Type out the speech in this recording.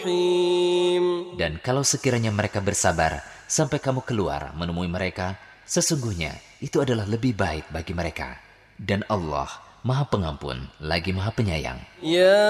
Dan kalau sekiranya mereka bersabar sampai kamu keluar menemui mereka, sesungguhnya itu adalah lebih baik bagi mereka. Dan Allah Maha Pengampun lagi Maha Penyayang. Ya